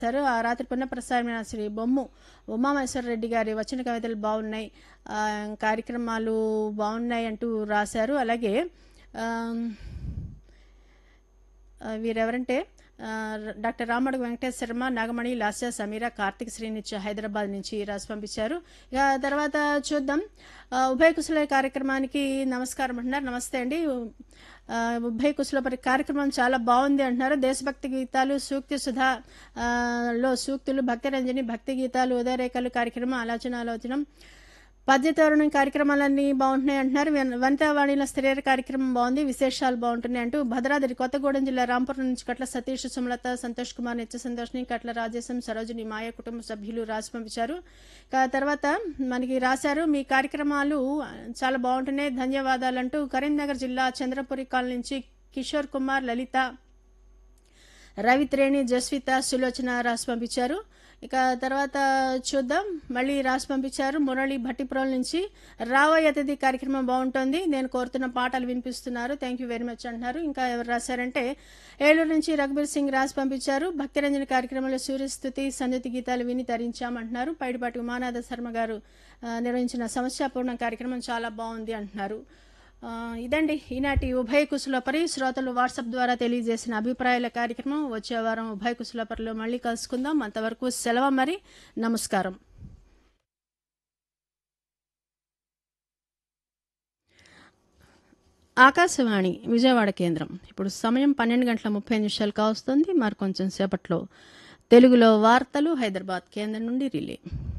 చేశారు. ఆ రాత్రి పునఃప్రసారమైన శ్రీ బొమ్ము ఉమామహేశ్వరరెడ్డి గారి వచన కవితలు బాగున్నాయి, కార్యక్రమాలు బాగున్నాయి అంటూ రాశారు. అలాగే వీరెవరంటే డాక్టర్ రామడుగు వెంకటేశ్వర శర్మ, నాగమణి, లాస్య, సమీర, కార్తిక్, శ్రీనిత్య హైదరాబాద్ నుంచి రాసి పంపించారు. ఇక తర్వాత చూద్దాం. ఉభయ కుశల కార్యక్రమానికి నమస్కారం అంటున్నారు. నమస్తే అండి. ఉభయ కుశల కార్యక్రమం చాలా బాగుంది అంటున్నారు. దేశభక్తి గీతాలు, సూక్తి సుధా లో సూక్తులు, భక్తిరంజని, భక్తి గీతాలు, ఉదయరేఖలు కార్యక్రమం, ఆలోచనం, పద్యతోరణం కార్యక్రమాలన్నీ బాగుంటున్నాయి అంటున్నారు. వనితావాణిలో స్త్రీల కార్యక్రమం బాగుంది, విశేషాలు బాగుంటున్నాయి అంటూ భద్రాద్రి కొత్తగూడెం జిల్లా రాంపురం నుంచి కట్ల సతీష్, సుమలత, సంతోష్ కుమార్, నిత్య సంతోష్ని, కట్ల రాజేశం, సరోజిని, మాయ కుటుంబ సభ్యులు రాసి పంపించారు. తర్వాత మనకి రాశారు, మీ కార్యక్రమాలు చాలా బాగుంటున్నాయి, ధన్యవాదాలంటూ కరీంనగర్ జిల్లా చంద్రపురి కాలనీ నుంచి కిషోర్ కుమార్, లలిత, రవిత్రేణి, జస్విత, సులోచన రాసి పంపించారు. ఇక తర్వాత చూద్దాం. మళ్ళీ రాసి పంపించారు మురళి భట్టిపురం నుంచి, రావోయ్ అతిథి కార్యక్రమం బాగుంటుంది, నేను కోరుతున్న పాటలు వినిపిస్తున్నారు, థ్యాంక్ యూ వెరీ మచ్ అంటున్నారు. ఇంకా ఎవరు రాశారంటే ఏలూరు నుంచి రఘుబీర్ సింగ్ రాసి పంపించారు, భక్తిరంజని కార్యక్రమంలో సూర్యస్థుతి, సంగీత గీతాలు విని తరించామంటున్నారు. పైడిపాటి ఉమానాథ శర్మ గారు నిర్వహించిన సమస్యాపూర్ణ కార్యక్రమం చాలా బాగుంది అంటున్నారు. ఇదండి ఈనాటి ఉభయ కుశలపరి శ్రోతలు వాట్సాప్ ద్వారా తెలియజేసిన అభిప్రాయాల కార్యక్రమం. వచ్చే వారం ఉభయ కుశలపరిలో మళ్ళీ కలుసుకుందాం. అంతవరకు సెలవు, మరి నమస్కారం. ఆకాశవాణి విజయవాడ కేంద్రం. ఇప్పుడు సమయం 12:30 కావస్తుంది. మరి కొంచెం సేపట్లో తెలుగులో వార్తలు హైదరాబాద్ కేంద్రం నుండి రిలే.